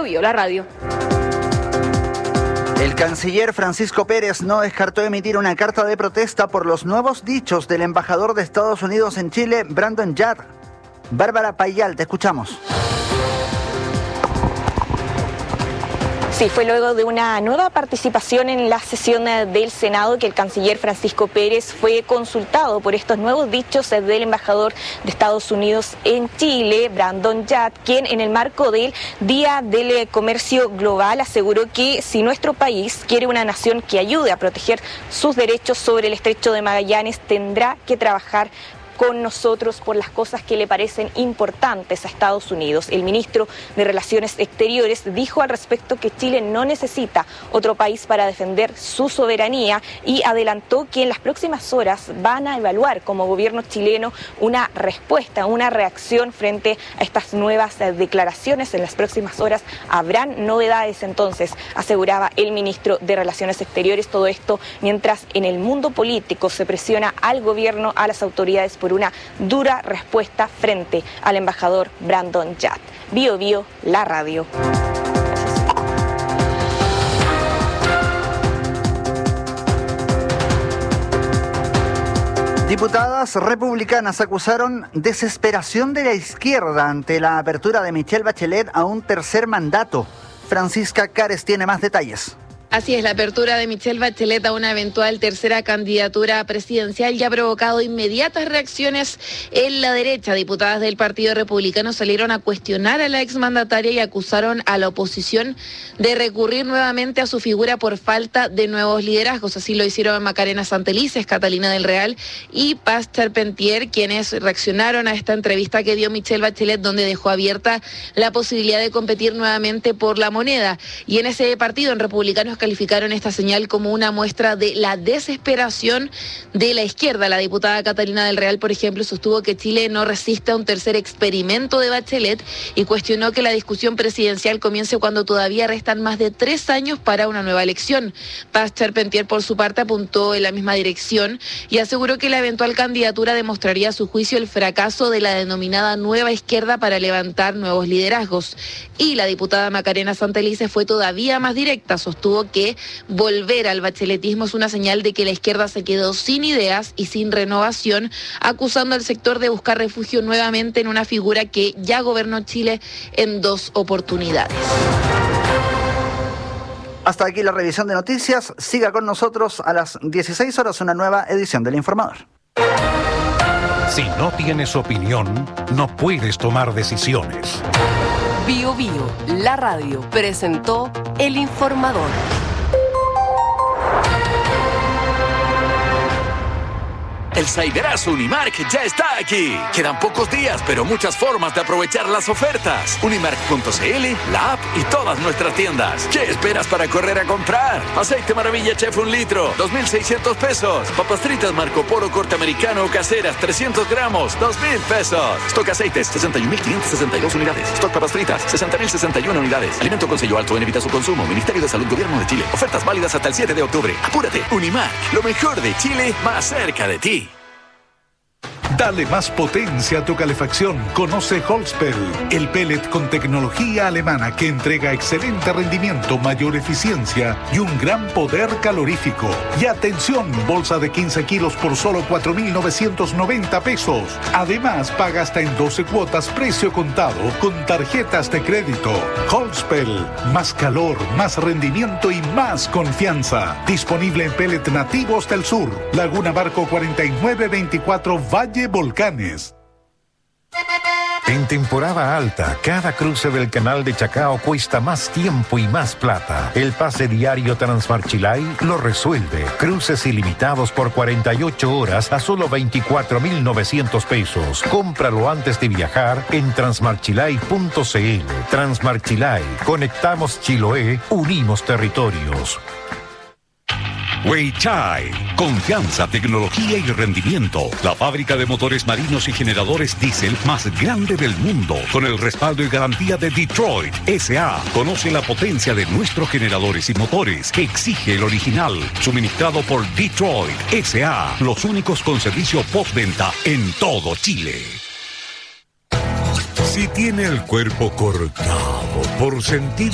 Bio, la radio. El canciller Francisco Pérez no descartó emitir una carta de protesta por los nuevos dichos del embajador de Estados Unidos en Chile, Brandon Judd. Bárbara Payal, te escuchamos. Sí, fue luego de una nueva participación en la sesión del Senado que el canciller Francisco Pérez fue consultado por estos nuevos dichos del embajador de Estados Unidos en Chile, Brandon Judd, quien en el marco del Día del Comercio Global aseguró que si nuestro país quiere una nación que ayude a proteger sus derechos sobre el Estrecho de Magallanes, tendrá que trabajar con nosotros por las cosas que le parecen importantes a Estados Unidos. El ministro de Relaciones Exteriores dijo al respecto que Chile no necesita otro país para defender su soberanía y adelantó que en las próximas horas van a evaluar como gobierno chileno una respuesta, una reacción frente a estas nuevas declaraciones. En las próximas horas habrán novedades, entonces, aseguraba el ministro de Relaciones Exteriores. Todo esto mientras en el mundo político se presiona al gobierno, a las autoridades por una dura respuesta frente al embajador Brandon Judd. Bio Bio, la radio. Diputadas republicanas acusaron desesperación de la izquierda ante la apertura de Michelle Bachelet a un tercer mandato. Francisca Cares tiene más detalles. Así es, la apertura de Michelle Bachelet a una eventual tercera candidatura presidencial ya ha provocado inmediatas reacciones en la derecha. Diputadas del Partido Republicano salieron a cuestionar a la exmandataria y acusaron a la oposición de recurrir nuevamente a su figura por falta de nuevos liderazgos. Así lo hicieron Macarena Santelices, Catalina del Real y Paz Charpentier, quienes reaccionaron a esta entrevista que dio Michelle Bachelet, donde dejó abierta la posibilidad de competir nuevamente por la moneda. Y en ese partido, en Republicanos, calificaron esta señal como una muestra de la desesperación de la izquierda. La diputada Catalina del Real, por ejemplo, sostuvo que Chile no resiste a un tercer experimento de Bachelet y cuestionó que la discusión presidencial comience cuando todavía restan más de 3 años para una nueva elección. Paz Charpentier, por su parte, apuntó en la misma dirección y aseguró que la eventual candidatura demostraría a su juicio el fracaso de la denominada nueva izquierda para levantar nuevos liderazgos. Y la diputada Macarena Santelices fue todavía más directa, sostuvo que volver al bacheletismo es una señal de que la izquierda se quedó sin ideas y sin renovación, acusando al sector de buscar refugio nuevamente en una figura que ya gobernó Chile en 2 oportunidades. Hasta aquí la revisión de noticias. Siga con nosotros a las 16 horas una nueva edición del Informador. Si no tienes opinión, no puedes tomar decisiones. Bio Bio, la radio, presentó El Informador. El Saiberazo Unimark ya está aquí. Quedan pocos días, pero muchas formas de aprovechar las ofertas. Unimark.cl, la app y todas nuestras tiendas. ¿Qué esperas para correr a comprar? Aceite Maravilla Chef 1 litro, 2,600 pesos. Papas fritas Marco Polo corte americano o caseras, 300 gramos, 2,000 pesos. Stock aceites, 61,562 unidades. Stock papas fritas, 60,061 unidades. Alimento con sello alto en evita su consumo. Ministerio de Salud, Gobierno de Chile. Ofertas válidas hasta el 7 de octubre. Apúrate. Unimark, lo mejor de Chile, más cerca de ti. Dale más potencia a tu calefacción. Conoce Holzpel, el pellet con tecnología alemana que entrega excelente rendimiento, mayor eficiencia y un gran poder calorífico. Y atención, bolsa de 15 kilos por solo 4,990 pesos. Además, paga hasta en 12 cuotas precio contado con tarjetas de crédito. Holzpel, más calor, más rendimiento y más confianza. Disponible en pellet nativos del sur. Laguna Barco 4924 Valle Volcanes. En temporada alta, cada cruce del canal de Chacao cuesta más tiempo y más plata. El pase diario Transmarchilay lo resuelve. Cruces ilimitados por 48 horas a solo 24,900 pesos. Cómpralo antes de viajar en transmarchilay.cl. Transmarchilay. Conectamos Chiloé, unimos territorios. Weichai, confianza, tecnología y rendimiento. La fábrica de motores marinos y generadores diésel más grande del mundo, con el respaldo y garantía de Detroit S.A. Conoce la potencia de nuestros generadores y motores. Exige el original, suministrado por Detroit S.A. Los únicos con servicio postventa en todo Chile. Si tiene el cuerpo cortado por sentir